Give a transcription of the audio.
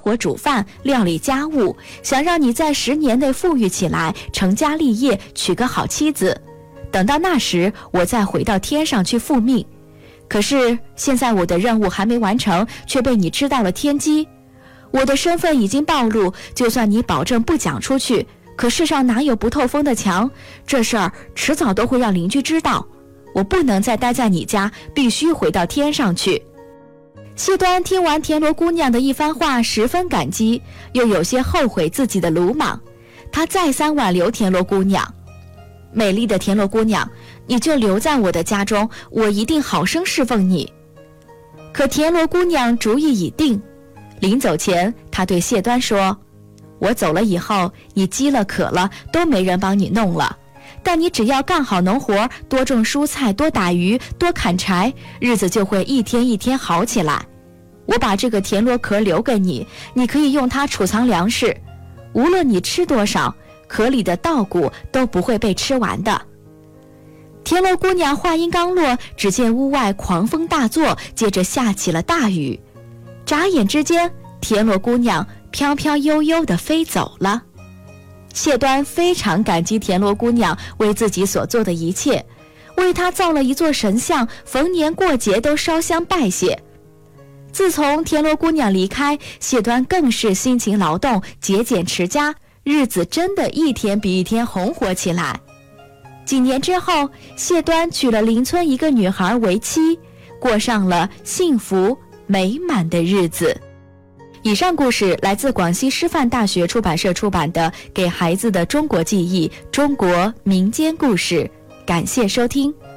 火煮饭，料理家务，想让你在10年内富裕起来，成家立业，娶个好妻子。等到那时，我再回到天上去复命。可是现在我的任务还没完成，却被你知道了天机。我的身份已经暴露，就算你保证不讲出去，可世上哪有不透风的墙？这事儿迟早都会让邻居知道。我不能再待在你家，必须回到天上去。谢端听完田螺姑娘的一番话，十分感激，又有些后悔自己的鲁莽。他再三挽留田螺姑娘：美丽的田螺姑娘，你就留在我的家中，我一定好生侍奉你。可田螺姑娘主意已定，临走前，她对谢端说：我走了以后，你饥了渴了都没人帮你弄了，但你只要干好农活，多种蔬菜，多打鱼，多砍柴，日子就会一天一天好起来。我把这个田螺壳留给你，你可以用它储藏粮食，无论你吃多少，壳里的稻谷都不会被吃完的。田螺姑娘话音刚落，只见屋外狂风大作，接着下起了大雨。眨眼之间，田螺姑娘飘飘悠悠地飞走了。谢端非常感激田螺姑娘为自己所做的一切，为她造了一座神像，逢年过节都烧香拜谢。自从田螺姑娘离开，谢端更是辛勤劳动，节俭持家，日子真的一天比一天红火起来。几年之后，谢端娶了邻村一个女孩为妻，过上了幸福美满的日子。以上故事来自广西师范大学出版社出版的《给孩子的中国记忆：中国民间故事》，感谢收听。